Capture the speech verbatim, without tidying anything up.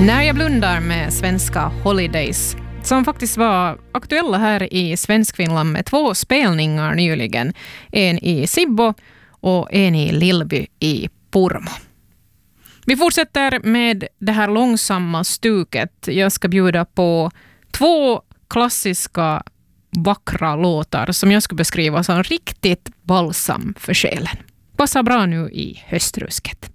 När jag blundar med svenska Holidays, som faktiskt var aktuella här i Svenskfinland med två spelningar nyligen. En i Sibbo och en i Lillby i Pormo. Vi fortsätter med det här långsamma stuket. Jag ska bjuda på två klassiska vackra låtar som jag skulle beskriva som riktigt balsam för själen. Passar bra nu i höstrusket.